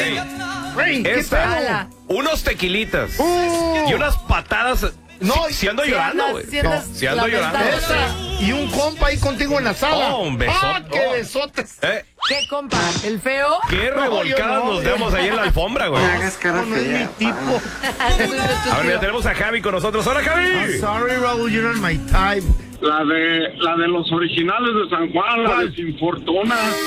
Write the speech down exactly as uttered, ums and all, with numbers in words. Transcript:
Güey, ¿qué Esta, pedo? unos tequilitas Uh. y unas patadas. No, si, si ando Si llorando, andas- güey. si andas Si ando llorando. lamentando. Esa, y un compa ahí contigo en la sala. Oh, un besote. ¡Ah, qué Oh. besotes! Eh, ¿Qué compa? ¿El feo? qué No, revolcadas yo no, nos yo damos no. ahí en la alfombra, güey. No, no es mi tipo. A ver, ya tenemos a Javi con nosotros. ¡Hola, I'm Javi! sorry, Raúl, you're not my type. La de, la de los originales de San Juan, la ¿Cuál? de Sin Fortuna.